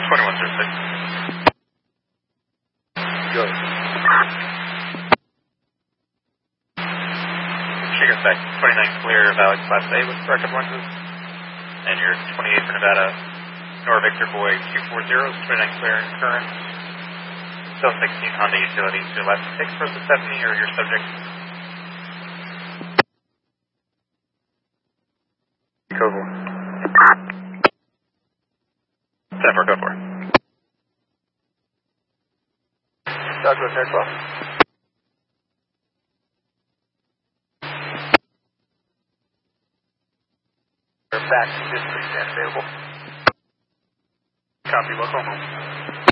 2106. Go. Sugar Sec, 29 clear of Alex Class A with corrective lenses. And your 28 for Nevada, Nor Victor Boy Q40, 29 clear and current. Cell 16 Honda Utility to left 6 versus 70, or your subject. Code 4. Denver, code 4. Douglas Air 12. Back to district and available. Copy, welcome home.